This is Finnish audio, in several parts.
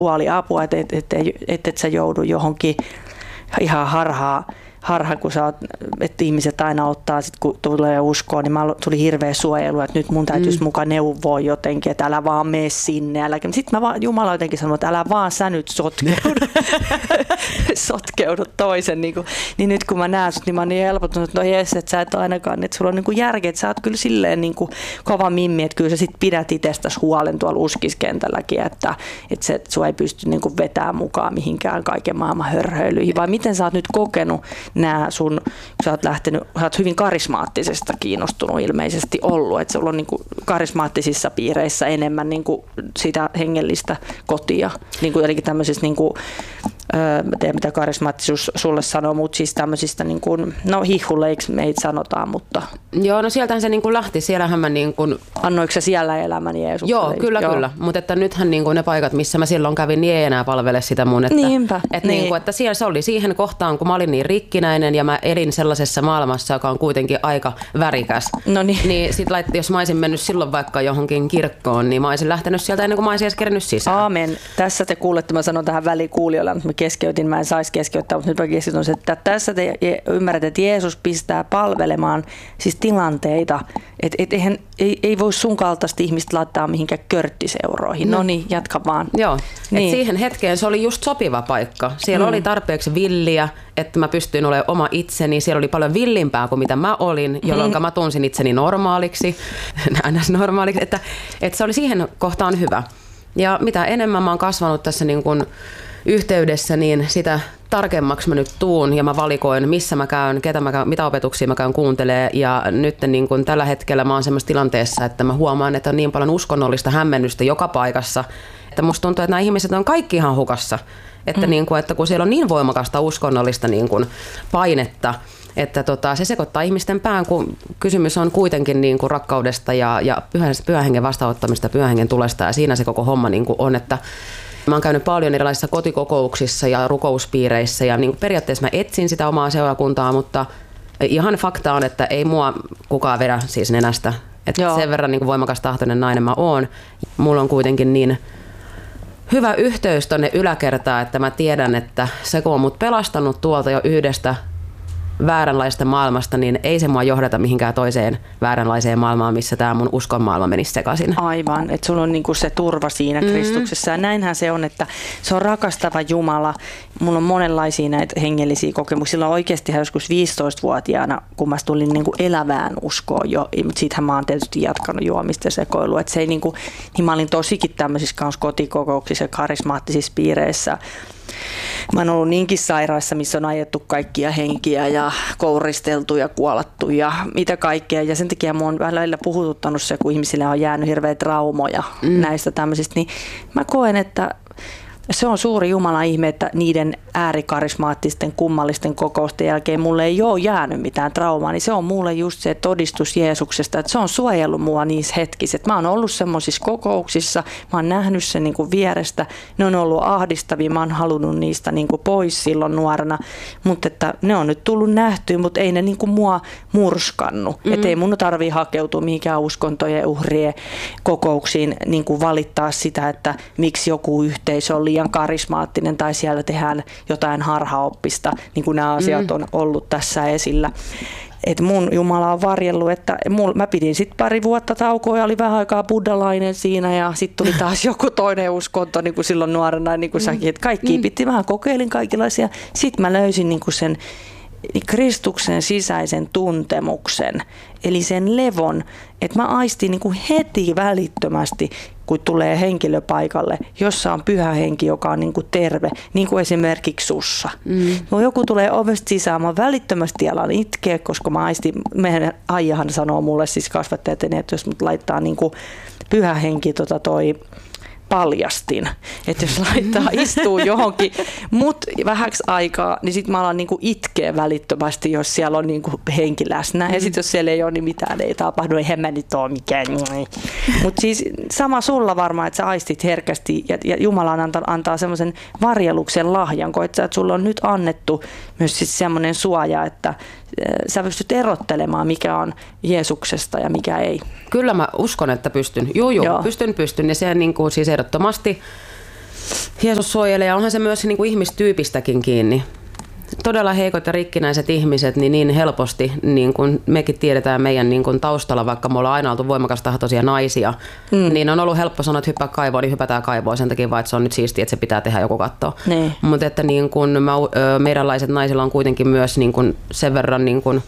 huoli apua, että sä joudu johonkin ihan harhaan, kun että ihmiset aina ottaa, sit kun tulee uskoon, niin tuli hirveä suojelu, että nyt mun täytyisi mukaan neuvoa jotenkin, että älä vaan mene sinne. Sitten Jumala jotenkin sanoi, että älä vaan sä nyt sotkeudu toisen. Niin nyt kun mä näen sut, niin mä oon niin helpottunut, että no jes, että sä et ainakaan, että sulla on niin järkeä, että sä oot kyllä silleen niin kova mimmi, että kyllä sä sit pidät itsestäsi huolen tuolla uskiskentälläkin, että sua ei pysty niin vetämään mukaan mihinkään kaiken maailman hörhöilyihin. Vai miten sä oot nyt kokenut kun sä oot hyvin karismaattisesta kiinnostunut ilmeisesti ollut, että sulla on niin kuin karismaattisissa piireissä enemmän niin kuin sitä hengellistä kotia, niin kuin jotenkin tämmöisistä, niin kuin, mä tiedän mitä karismaattisuus sulle sanoo, mutta siis tämmöisistä, niin kuin, no hihuleiksi meitä sanotaan, mutta... Joo, no sieltähän se niin kuin lähti, siellähän mä niin kuin... Annoiko sä siellä elämäni Jeesukselle? Joo, kyllä, mutta että nythän niin kuin ne paikat, missä mä silloin kävin, niin ei enää palvele sitä mun, että... Niinpä, että, niin kuin, että siellä se oli siihen kohtaan, kun mä olin niin rikkinäinen ja mä elin sellaisessa maailmassa, joka on kuitenkin aika värikäs. No niin sit jos mä olisin mennyt silloin vaikka johonkin kirkkoon, niin mä olisin lähtenyt sieltä ennen kuin mä olisin edes kerennyt sisään. Aamen. Tässä te kuulette, mä sanon tähän väliin kuulijoille, mutta mä keskeytin, mä en saisi keskeyttää, mutta nyt mä keskeytän, että tässä te ymmärrätte, että Jeesus pistää palvelemaan siis tilanteita, että ei voi sun kaltaista ihmistä laittaa mihinkään körttiseuroihin. No niin, jatka vaan. Joo, niin. Et siihen hetkeen se oli just sopiva paikka. Siellä oli tarpeeksi villiä, että mä pystyin olemaan oma itseni. Siellä oli paljon villimpää kuin mitä mä olin, jolloin mä tunsin itseni normaaliksi, että se oli siihen kohtaan hyvä. Ja mitä enemmän mä oon kasvanut tässä niin kun yhteydessä, niin sitä tarkemmaksi mä nyt tuun ja mä valikoin, missä mä käyn, mitä opetuksia mä käyn kuuntelee. Ja nyt niin kun tällä hetkellä mä oon semmoisessa tilanteessa, että mä huomaan, että on niin paljon uskonnollista hämmennystä joka paikassa, että musta tuntuu, että nämä ihmiset on kaikki ihan hukassa. Että, niin kun, että kun siellä on niin voimakasta uskonnollista niin kun painetta, että se sekoittaa ihmisten pään, kun kysymys on kuitenkin niin kuin rakkaudesta ja pyhän hengen vastaanottamista, pyhän hengen tulesta, ja siinä se koko homma niin kuin on, että mä oon käynyt paljon erilaisissa kotikokouksissa ja rukouspiireissä, ja niin periaatteessa mä etsin sitä omaa seurakuntaa, mutta ihan fakta on, että ei mua kukaan vedä siis nenästä. Että sen verran niin kuin voimakas tahtoinen nainen mä oon. Mulla on kuitenkin niin hyvä yhteys tonne yläkertaan, että mä tiedän, että se kun on mut pelastanut tuolta jo yhdestä vääränlaista maailmasta, niin ei se mua johdata mihinkään toiseen vääränlaiseen maailmaan, missä tämä mun uskon maailma menisi sekaisin. Aivan, että sulla on niinku se turva siinä Kristuksessa. Ja näinhän se on, että se on rakastava Jumala. Mulla on monenlaisia näitä hengellisiä kokemuksia. Silloin oikeasti joskus 15-vuotiaana, kun mä tulin niinku elävään uskoon jo, mutta siitähän mä oon tietysti jatkanut juomista ja sekoilua. Että se ei niinku, niin mä olin tosikin tämmöisissä kanssa kotikokouksissa ja karismaattisissa piireissä. Mä oon ollut niinkin sairaissa, missä on ajettu kaikkia henkiä ja kouristeltu ja kuolattu ja mitä kaikkea. Ja sen takia mua on välillä puhututtanut se, kun ihmisille on jäänyt hirveä traumoja näistä tämmöisistä. Niin mä koen, että se on suuri Jumalan ihme, että niiden äärikarismaattisten kummallisten kokousten jälkeen mulle ei ole jäänyt mitään traumaa, niin se on mulle just se todistus Jeesuksesta, että se on suojellut mua niissä hetkissä. Että mä oon ollut semmoisissa kokouksissa, mä oon nähnyt sen niin kuin vierestä, ne on ollut ahdistavia, mä oon halunnut niistä niin kuin pois silloin nuorena, mutta että ne on nyt tullut nähtyä, mutta ei ne niin kuin mua murskannut. Että ei mun tarvii hakeutua mihinkään uskontojen uhrien kokouksiin niin kuin valittaa sitä, että miksi joku yhteisö on liian karismaattinen tai siellä tehdään jotain harhaoppista, niin kuin nämä asiat on ollut tässä esillä. Et mun Jumala on varjellut, että mä pidin sitten pari vuotta taukoa ja oli vähän aikaa buddhalainen siinä ja sitten tuli taas joku toinen uskonto niin kuin silloin nuorena, niin kuin säkin, että kaikki piti vähän kokeilin kaikenlaisia. Sitten mä löysin niin kuin sen Kristuksen sisäisen tuntemuksen, eli sen levon, että mä aistin niin kuin heti välittömästi, kun tulee henkilöpaikalle, jossa on pyhä henki, joka on niin kuin terve, niin kuin esimerkiksi sussa. Kun joku tulee ovesta sisään, mä välittömästi alan itkeä, koska mä aistin, meidän Aijahan sanoo mulle, siis kasvattajat, että jos mut laittaa niin kuin pyhä henki toi paljastin, että jos laittaa istuu johonkin mut vähäksi aikaa, niin sitten mä alan niinku itkeä välittömästi, jos siellä on niinku henki läsnä. Ja sitten jos siellä ei ole, niin mitään ei tapahdu, eihän mä nyt ole mikään. Mutta siis sama sulla varmaan, että sä aistit herkästi ja Jumala antaa semmoisen varjeluksen lahjan, että sulla on nyt annettu myös siis semmoinen suoja, että sä pystyt erottelemaan, mikä on Jeesuksesta ja mikä ei. Kyllä mä uskon, että pystyn. Joo. Pystyn. Ja se niin kuin siis ehdottomasti Jeesus suojelee ja onhan se myös niin kuin ihmistyypistäkin kiinni. Todella heikot ja rikkinäiset ihmiset niin helposti, niin kuin mekin tiedetään meidän niin kuin taustalla, vaikka me ollaan aina oltu voimakastahtoisia naisia, niin on ollut helppo sanoa, että hyppää kaivoon, niin hypätään kaivoon sen takia vaan, että se on nyt siistiä, että se pitää tehdä joku katsoa. Niin. Mutta että niin kuin meidänlaiset naisilla on kuitenkin myös niin kuin sen verran, niin kuin,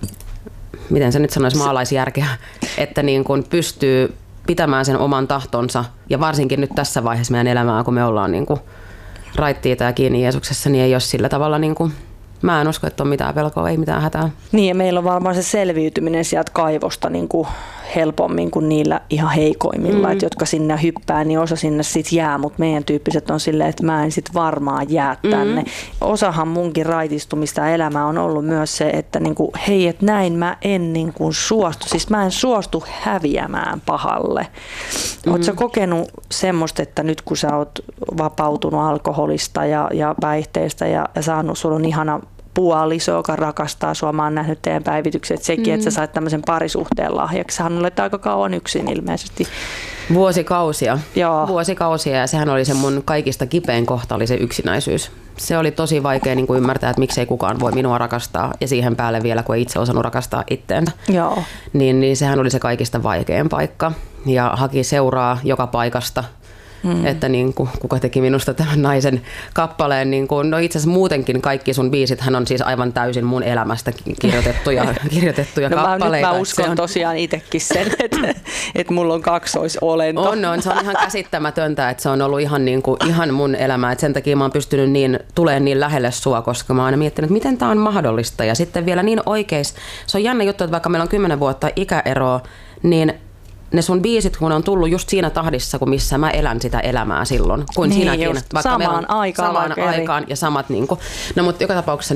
miten se nyt sanoisi, maalaisjärkeä, että niin kuin pystyy pitämään sen oman tahtonsa ja varsinkin nyt tässä vaiheessa meidän elämää, kun me ollaan niin kuin raittiita ja kiinni Jeesuksessa, niin ei ole sillä tavalla, niin kuin, mä en usko, että on mitään pelkoa, ei mitään hätää. Niin ja meillä on varmaan se selviytyminen sieltä kaivosta niin kuin helpommin kuin niillä ihan heikoimmilla, että jotka sinne hyppää, niin osa sinne sitten jää, mutta meidän tyyppiset on silleen, että mä en sitten varmaan jää tänne. Osahan munkin raitistumista elämää on ollut myös se, että niin kuin, hei, että näin mä en niin kuin suostu, siis mä en suostu häviämään pahalle. Ootko sä kokenut semmoista, että nyt kun sä oot vapautunut alkoholista ja päihteistä ja saanut, sulla on ihana puoliso, joka rakastaa sua. Mä oon nähnyt teidän päivitykset sekin, että sä sait tämmöisen parisuhteen lahjaksi. Hän olet aika kauan yksin ilmeisesti. Vuosikausia. Joo. Vuosikausia ja sehän oli se mun kaikista kipein kohta, oli se yksinäisyys. Se oli tosi vaikea niin kuin ymmärtää, että miksei kukaan voi minua rakastaa ja siihen päälle vielä, kun ei itse osannut rakastaa itteensä. Joo. Niin sehän oli se kaikista vaikein paikka ja haki seuraa joka paikasta. Että niin kuin, kuka teki minusta tämän naisen kappaleen. Niin kuin, no itse asiassa muutenkin kaikki sun biisit hän on siis aivan täysin mun elämästä kirjoitettuja kappaleita. Mä uskon tosiaan itsekin sen, että mulla on kaksoisolento. On, se on ihan käsittämätöntä, että se on ollut ihan mun elämä. Et sen takia mä oon pystynyt tulemaan niin lähelle sua, koska mä oon aina miettinyt, että miten tää on mahdollista. Ja sitten vielä niin oikeis. Se on jännä juttu, että vaikka meillä on 10 vuotta ikäeroa, niin ne sun biisit, kun on tullut just siinä tahdissa, kun missä mä elän sitä elämää silloin, kuin niin sinäkin. Just, vaikka samaan aikaan ja samat niinku. No mutta joka tapauksessa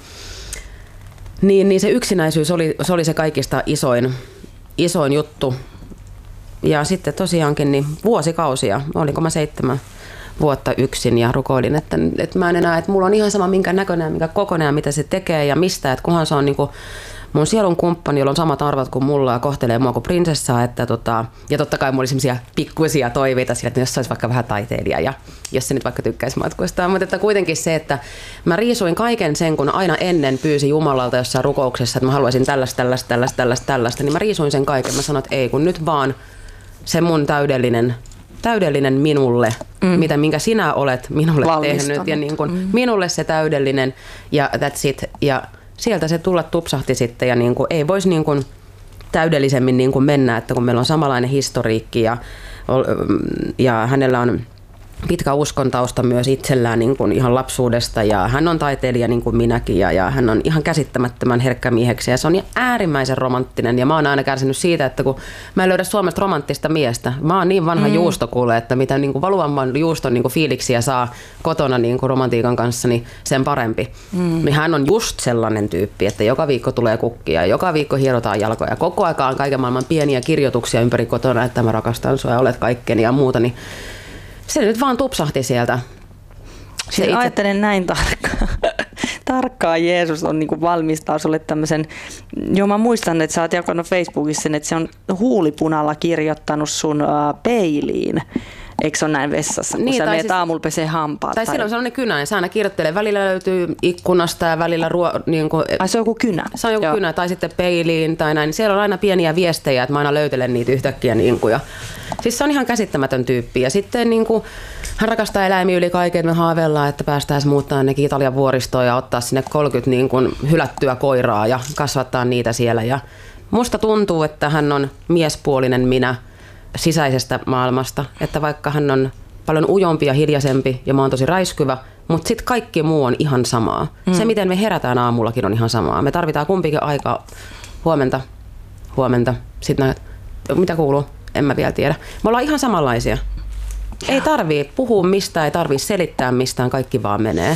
niin se yksinäisyys oli se kaikista isoin juttu. Ja sitten tosiaankin niin vuosikausia, oliko mä 7 vuotta yksin ja rukoilin, että mä en enää, että mulla on ihan sama minkä näköinen ja minkä kokoinen ja mitä se tekee ja mistä, että kunhan se on niinku mun sielun kumppani, jolla on samat arvot kuin mulla ja kohtelee mua kuin prinsessaa. Ja totta kai mulla oli semmoisia pikkuisia toiveita sillä, että jos se olisi vaikka vähän taiteilija ja jos se nyt vaikka tykkäisi matkustaa. Mutta että kuitenkin se, että mä riisuin kaiken sen, kun aina ennen pyysi Jumalalta jossain rukouksessa, että mä haluaisin tällaista, niin mä riisuin sen kaiken. Mä sanoin, että ei, kun nyt vaan se mun täydellinen minulle, minkä sinä olet minulle tehnyt. Ja niin kuin, minulle se täydellinen ja that's it. Ja sieltä se tulla tupsahti sitten ja niin kuin, ei voisi niin kuin täydellisemmin niin kuin mennä, että kun meillä on samanlainen historiikki ja hänellä on pitkä uskontausta myös itsellään niin kuin ihan lapsuudesta ja hän on taiteilija niin kuin minäkin ja hän on ihan käsittämättömän herkkämieheksi ja se on äärimmäisen romanttinen ja mä oon aina kärsinyt siitä, että kun mä en löydä Suomesta romanttista miestä. Mä oon niin vanha juustokuule, että mitä niin kuin valuamman juuston niin kuin fiiliksiä saa kotona niin kuin romantiikan kanssa, niin sen parempi. Niin hän on just sellainen tyyppi, että joka viikko tulee kukkia, joka viikko hierotaan jalkoja. Koko aikaan kaiken maailman pieniä kirjoituksia ympäri kotona, että mä rakastan sua ja olet kaikkeni ja muuta, niin se nyt vaan tupsahti sieltä. Siis ajattelen näin tarkkaan Jeesus on niin kuin valmistaa sulle tämmöisen, mä muistan, että sä oot jakanut Facebookissa sen, että se on huulipunalla kirjoittanut sun peiliin. Eikö se ole näin vessassa, kun niin, sä meet siis aamulla pesee hampaat? Tai silloin on sellainen kynä, ja se aina kirjoittelee. Välillä löytyy ikkunasta ja välillä niin kuin, ai se on joku kynä? Se on joku kynä, tai sitten peiliin tai näin. Siellä on aina pieniä viestejä, että mä aina löytelen niitä yhtäkkiä. Niin kuin, ja, siis se on ihan käsittämätön tyyppi. Ja sitten niin kuin, hän rakastaa eläimiä yli kaiken. Me haaveillaan, että päästäisiin muuttaa nekin Italian vuoristoon ja ottaa sinne 30 niin kuin, hylättyä koiraa ja kasvattaa niitä siellä. Ja musta tuntuu, että hän on miespuolinen minä sisäisestä maailmasta, että vaikka hän on paljon ujompi ja hiljaisempi ja mä oon tosi räiskyvä, mutta sitten kaikki muu on ihan samaa. Se, miten me herätään aamullakin, on ihan samaa. Me tarvitaan kumpikin aikaa huomenta. Sitten mitä kuuluu? En mä vielä tiedä. Me ollaan ihan samanlaisia. Ei tarvii puhua mistään, ei tarvii selittää mistään, kaikki vaan menee.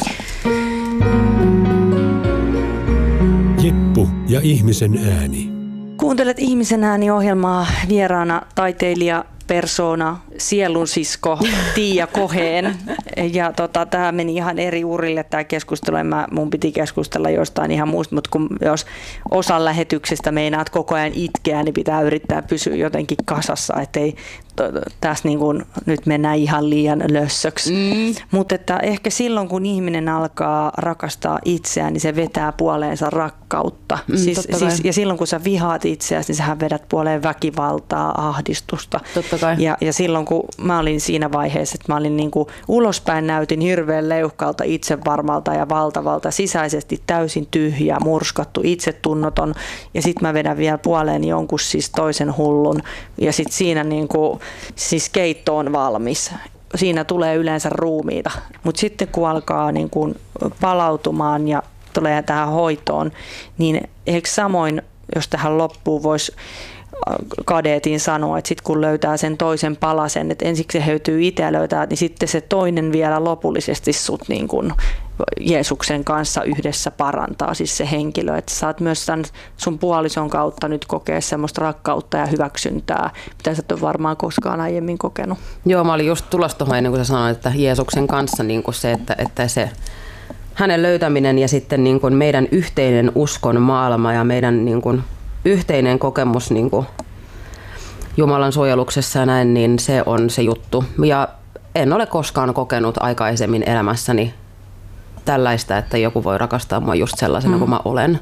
Jeppu ja ihmisen ääni. Kuuntelet Ihmisen ääni -ohjelmaa, vieraana taiteilija, persoona, sielun sisko Tiia Koheen. Ja tämä meni ihan eri urille tämä keskustelu. Mun piti keskustella jostain ihan muusta, mutta jos osan lähetyksestä meinaat koko ajan itkeä, niin pitää yrittää pysyä jotenkin kasassa, ettei tässä niin kuin nyt mennään ihan liian lössöksi. Mutta että ehkä silloin, kun ihminen alkaa rakastaa itseään, niin se vetää puoleensa rakkautta. Ja silloin, kun sä vihaat itseäsi, niin sähän vedät puoleen väkivaltaa, ahdistusta. Totta kai. Ja silloin, kun mä olin siinä vaiheessa, että mä olin niin kuin ulospäin näytin hirveän leuhkalta, itsevarmalta ja valtavalta, sisäisesti täysin tyhjä, murskattu, itsetunnoton. Ja sitten mä vedän vielä puoleen jonkun siis toisen hullun. Ja sitten siinä niin kuin, siis keitto on valmis. Siinä tulee yleensä ruumiita. Mutta sitten kun alkaa niin kuin palautumaan ja tulee tähän hoitoon, niin ehkä samoin, jos tähän loppuun voisi kadeetin sanoa, että sitten kun löytää sen toisen palasen, että ensiksi se höytyy itse ja löytää, niin sitten se toinen vielä lopullisesti sut niin kuin Jeesuksen kanssa yhdessä parantaa, siis se henkilö, että saat myös tämän sun puolison kautta nyt kokea semmoista rakkautta ja hyväksyntää, mitä sä et ole varmaan koskaan aiemmin kokenut. Joo, mä olin just tulossa tuohon ennen kuin sä sanoit, että Jeesuksen kanssa niin kuin se, että se hänen löytäminen ja sitten niin kuin meidän yhteinen uskon maailma ja meidän niin kuin yhteinen kokemus niin kuin Jumalan suojeluksessa ja näin, niin se on se juttu. Ja en ole koskaan kokenut aikaisemmin elämässäni tällaista, että joku voi rakastaa mua just sellaisena kuin mä olen.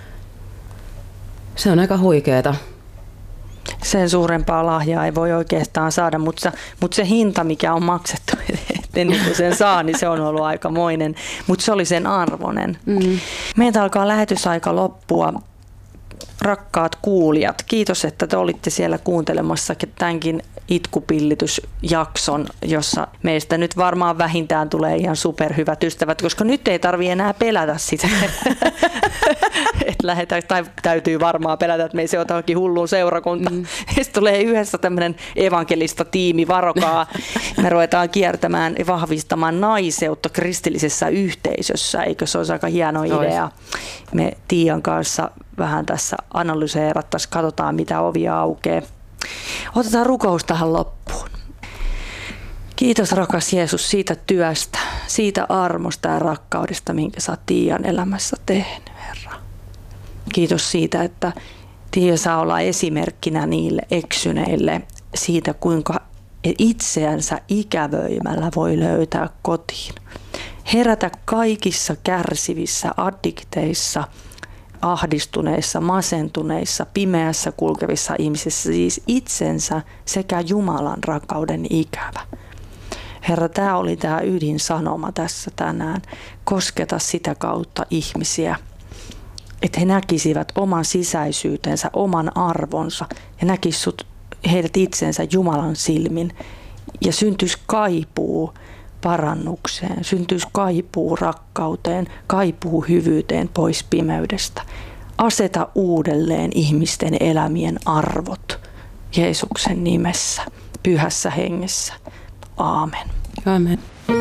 Se on aika huikeeta. Sen suurempaa lahjaa ei voi oikeastaan saada, mutta se hinta, mikä on maksettu, ennen kuin sen saa, niin se on ollut aikamoinen. Mutta se oli sen arvoinen. Meiltä alkaa lähetysaika loppua. Rakkaat kuulijat, kiitos, että te olitte siellä kuuntelemassa tämänkin itkupillitysjakson, jossa meistä nyt varmaan vähintään tulee ihan superhyvät ystävät, koska nyt ei tarvitse enää pelätä sitä, että lähdetään, tai täytyy varmaan pelätä, että me ei se jotakin hulluun seurakunta. Sitten tulee yhdessä tämmöinen evankelista tiimi, varokaa. Me ruvetaan kiertämään ja vahvistamaan naiseutta kristillisessä yhteisössä, eikö se olisi aika hieno idea? Me Tiian kanssa vähän tässä analyseerattaisiin, katsotaan mitä ovia aukeaa. Otetaan rukous tähän loppuun. Kiitos rakas Jeesus siitä työstä, siitä armosta ja rakkaudesta, minkä sä oot Tiian elämässä tehnyt, Herra. Kiitos siitä, että Tiia saa olla esimerkkinä niille eksyneille siitä, kuinka itseänsä ikävöimällä voi löytää kotiin. Herätä kaikissa kärsivissä addikteissa, ahdistuneissa, masentuneissa, pimeässä kulkevissa ihmisissä, siis itsensä sekä Jumalan rakkauden ikävä. Herra, tämä oli tämä ydinsanoma tässä tänään. Kosketa sitä kautta ihmisiä, että he näkisivät oman sisäisyytensä, oman arvonsa ja näkisivät heidät itsensä Jumalan silmin ja syntyisi kaipuu parannukseen, syntyisi kaipuu rakkauteen, kaipuu hyvyyteen pois pimeydestä. Aseta uudelleen ihmisten elämien arvot Jeesuksen nimessä, pyhässä hengessä. Aamen. Aamen.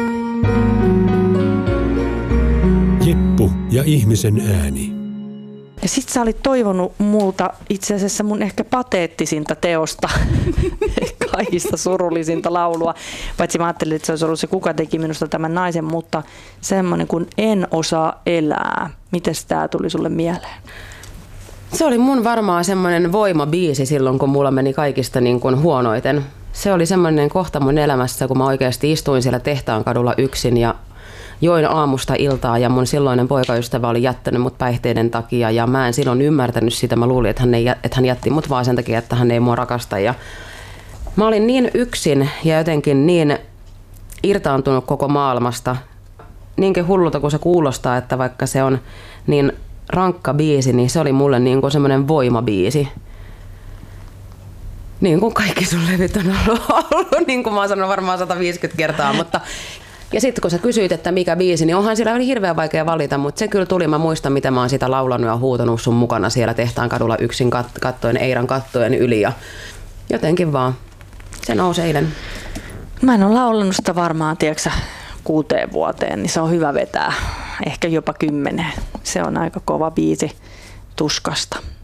Jeppu ja ihmisen ääni. Ja sit sä olit toivonut multa itse asiassa mun ehkä pateettisinta teosta, kaikista surullisinta laulua. Paitsi mä ajattelin, että se olisi ollut se Kuka teki minusta tämän naisen, mutta semmoinen kuin En osaa elää. Mites tää tuli sulle mieleen? Se oli mun varmaan semmoinen voimabiisi silloin, kun mulla meni kaikista niin kuin huonoiten. Se oli semmoinen kohta mun elämässä, kun mä oikeasti istuin siellä Tehtaankadulla yksin ja join aamusta iltaa ja mun silloinen poikaystävä oli jättänyt mut päihteiden takia ja mä en silloin ymmärtänyt sitä. Mä luulin, että hän jätti mut vaan sen takia, että hän ei mua rakasta. Ja mä olin niin yksin ja jotenkin niin irtaantunut koko maailmasta. Niinkin hullulta kuin se kuulostaa, että vaikka se on niin rankka biisi, niin se oli mulle niin kuin semmoinen voimabiisi. Niin kuin kaikki sun levyt on ollut, niin kuin mä oon sanonut varmaan 150 kertaa, mutta ja sitten kun sä kysyit, että mikä biisi, niin onhan siellä oli hirveän vaikea valita, mutta se kyllä tuli. Mä muistan, miten mä oon sitä laulanut ja huutanut sun mukana siellä Tehtaankadulla yksin kattojen, Eiran kattojen yli ja jotenkin vaan. Se nousi eilen. Mä en ole laulanut sitä varmaan, tiedätkö 6 vuoteen, niin se on hyvä vetää. Ehkä jopa 10. Se on aika kova biisi tuskasta.